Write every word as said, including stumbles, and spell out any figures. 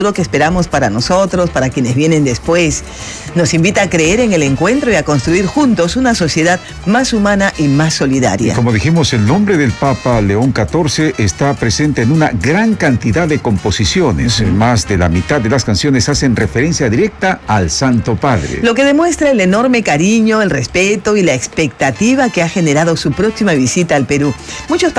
que esperamos para nosotros, para quienes vienen después. Nos invita a creer en el encuentro y a construir juntos una sociedad más humana y más solidaria. Y como dijimos, el nombre del Papa León catorce está presente en una gran cantidad de composiciones. Uh-huh. Más de la mitad de las canciones hacen referencia directa al Santo Padre. Lo que demuestra el enorme cariño, el respeto y la expectativa que ha generado su próxima visita al Perú. Muchos